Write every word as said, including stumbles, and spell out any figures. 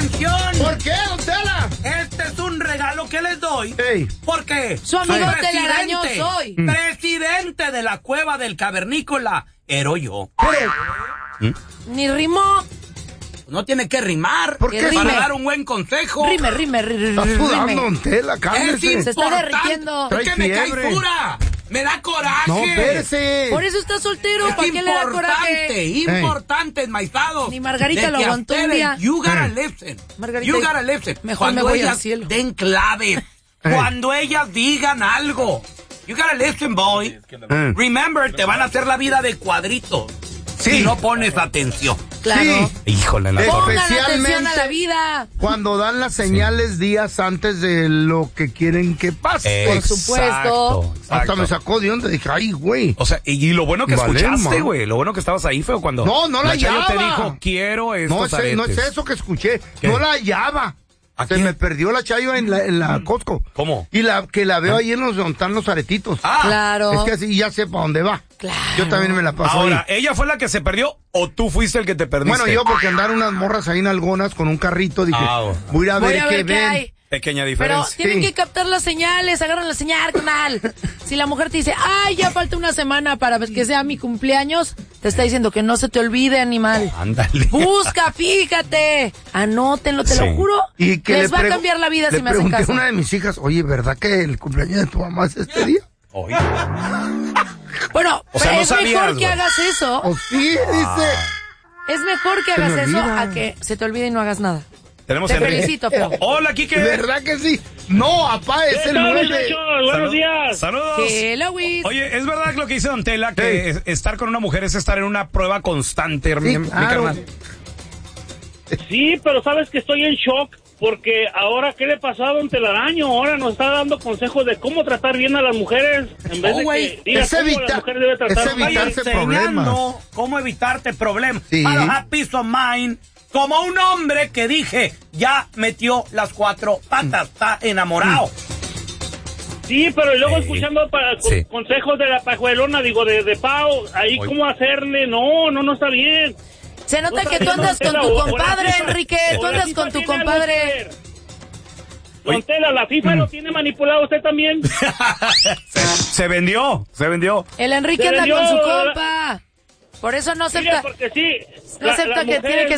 ¡Atención! ¿Por qué, don Tela? Este es un regalo que les doy. Ey. Porque Su amigo soy telaraño presidente, soy. presidente de la cueva del cavernícola, ero yo. Pero, Ni rimó. No tiene que rimar. ¿Por qué? Para Rime. dar un buen consejo. Rime, rime, rime. está sudando, don Tela, Es cálmese. Se está importante. derritiendo. Es Trae que me cae fiebre. dura. Me da coraje. No, espérese. Por eso está soltero. Es ¿Para qué le da importante, coraje? importante, enmaizados. Ni Margarita De lo que a aguantó un ustedes, día. You gotta Eh. listen. Margarita, You gotta listen. mejor Cuando me voy ellas al cielo. den claves. Eh. Cuando ellas digan algo. You gotta listen, boy. Eh. Remember, te van a hacer la vida de cuadritos. Sí. Si no pones atención. Claro. Sí. Híjole, la Eh. Pongan Especialmente- atención a la vida. Cuando dan las señales días antes de lo que quieren que pase. Por supuesto. Hasta me sacó de onda. Dije, ay, güey. O sea, y, y lo bueno que Vale, escuchaste, ma. güey. Lo bueno que estabas ahí fue cuando No, no la Chayo te hallaba. dijo, quiero estos No es, no es aretes. eso que escuché. ¿Qué? No la hallaba. ¿A Se quién? me perdió la Chayo en la, en la Costco. ¿Cómo? Y la que la veo ahí en los donde están los aretitos. Ah, Claro. Es que así ya sé para dónde va. Claro. Yo también me la paso ahora, ahí. ¿ella fue la que se perdió o tú fuiste el que te perdiste? Bueno, yo porque andaron unas morras ahí en algonas con un carrito, dije, Ah, bueno. voy a ir a ver, Voy a ver qué qué ven. hay. Pequeña Pero diferencia. tienen Sí. que captar las señales, agarran la señal, canal. Si la mujer te dice, ay, ya falta una semana para que sea mi cumpleaños, te está diciendo que no se te olvide, animal. Ándale. Busca, fíjate. Anótenlo, te Sí. lo juro. Y que Les le va a pregu- cambiar la vida le si me hacen pregunté caso. a una de mis hijas, oye, ¿verdad que el cumpleaños de tu mamá es este día? Oye. Bueno, O sea, pero no es sabías, mejor que güey. hagas eso. O sí, dice. Es mejor que Se me hagas eso olvida. a que se te olvide y no hagas nada. Tenemos Te a Enrique. felicito, feo. Hola, Kike. ¿Verdad que sí? No, papá, es el nueve. Buenos Salud- días. Saludos. Hello, Wiz. Oye, ¿es verdad lo que dice Don Tela? Que Sí. es- estar con una mujer es estar en una prueba constante, mi, mi claro. carnal. Sí, pero sabes que estoy en shock porque ahora, ¿qué le pasó a Don Telaraño? Ahora nos está dando consejos de cómo tratar bien a las mujeres en vez Oh, de güey, que diga es cómo evita- la mujer debe tratar es a un evitar- hombre. evitarse enseñando problemas. cómo evitarte problemas. Sí. Para have peace of mind. Como un hombre que dije, ya metió las cuatro patas, está enamorado. Sí, pero luego Sí. escuchando para, con- Sí. consejos de la pajuelona, digo, de, de Pau, ahí Oye. cómo hacerle, no, no, no está bien. Se nota No que está tú bien, andas Don con Tela, tu o- o la compadre, FIFA- Enrique. Tú o la andas FIFA con tu tiene algo que compadre. ver. Don Tela, ¿la FIFA lo tiene manipulado usted también? se, se vendió, se vendió. El Enrique Se anda vendió, con su ¿verdad? compa. Por eso no Sí, acepta. porque sí. No acepta que tiene que